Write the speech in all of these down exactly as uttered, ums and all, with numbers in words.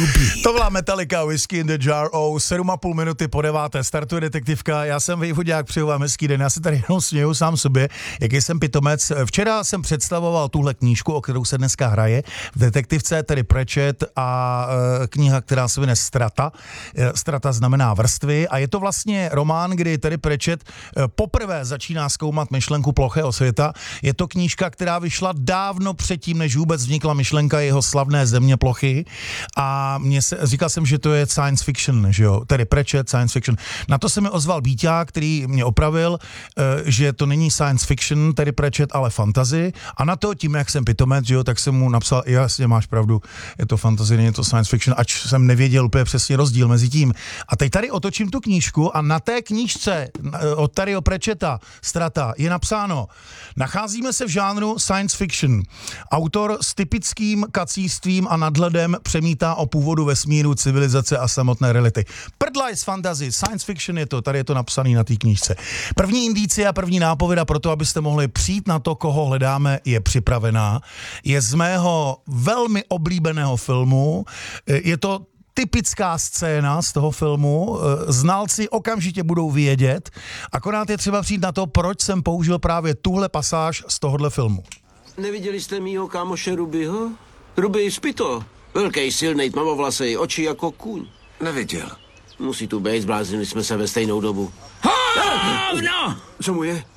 To byla Metallica, Whiskey in the Jar o sedm a půl minuty po deváté. Startuje detektivka, já jsem Vejvodák, přeju vám hezký den, já se tady jenom směju sám sobě, jaký jsem pitomec. Včera jsem představoval tuhle knížku, o kterou se dneska hraje v detektivce, tedy Pratchett a e, kniha, která se jmenuje Strata. E, Strata znamená vrstvy a je to vlastně román, kdy tedy Pratchett e, poprvé začíná zkoumat myšlenku plochého světa. Je to knížka, která vyšla dávno předtím, než vůbec vznikla myšlenka jeho slavné země plochy a mě se, říkal jsem, že to je science fiction, že jo, tedy Pratchett, science fiction. Na to se mi ozval Bíťák, který mě opravil, že to není science fiction, tedy Pratchett, ale fantasy. A na to, tím, jak jsem pitomec, že jo, tak jsem mu napsal, jasně, máš pravdu, je to fantasy, není to science fiction, ač jsem nevěděl úplně přesně rozdíl mezi tím. A teď tady otočím tu knížku a na té knížce od Terryho Pratchetta, Strata, je napsáno: nacházíme se v žánru science fiction. Autor s typickým kacístvím a nadhledem přemítá o původu vesmíru, civilizace a samotné reality. Prdla je z fantasy, science fiction je to, tady je to napsané na té knížce. První indicie a první nápověda pro to, abyste mohli přijít na to, koho hledáme, je připravená. Je z mého velmi oblíbeného filmu. Je to typická scéna z toho filmu. Znalci okamžitě budou vědět, akorát je třeba přijít na to, proč jsem použil právě tuhle pasáž z tohohle filmu. Neviděli jste mýho kámoše Rubyho? Ruby Spito. Velký, silnej, tmavovlasej, oči jako kůň. Neviděl. Musí tu být, zbláznili jsme se ve stejnou dobu. Hovno! Co mu je?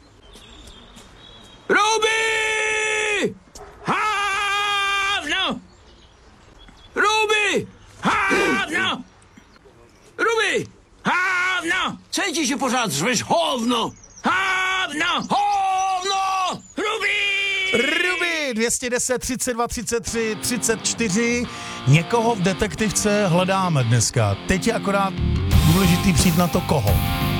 Ruby! Hovno! Ruby! Hovno! Ruby! Hovno! Cítíš, že pořád řveš hovno? Hovno! Hovno! Ruby! Ruby dvě stě deset, třicet dva, třicet tři, třicet čtyři. Někoho v detektivce hledáme dneska. Teď je akorát důležitý přijít na to, koho.